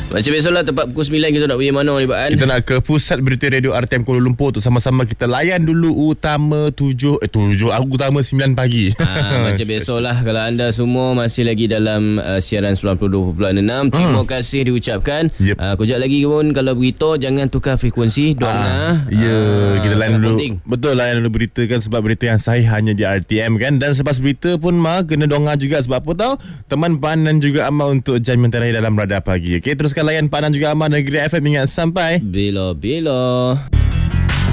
Macam biasalah, tepat pukul 9 kita nak pergi mana ni, Pak An? Kita nak ke pusat berita radio RTM Kuala Lumpur tu. Sama-sama kita layan dulu utama 7 utama 9 pagi. Macam biasalah, kalau anda semua masih lagi dalam siaran 92.6, terima kasih diucapkan. Kejap lagi pun kalau berita jangan tukar frekuensi. Kita layan dulu penting. Betul, layan dulu berita kan, sebab berita yang sahih hanya di RTM kan. Dan selepas berita pun kena dongar juga. Sebab apa tahu, teman Pak An dan juga Amal untuk jam yang terakhir dalam Radar Pagi. Okey, teruskan layan Pak An dan juga Amal Negeri FM. Ingat sampai bila-bila.